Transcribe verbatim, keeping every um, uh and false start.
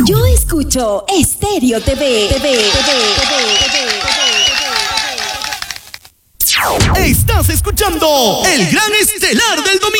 Yo escucho Estéreo T V. T V, T V, T V, Estás escuchando el gran estelar del domingo.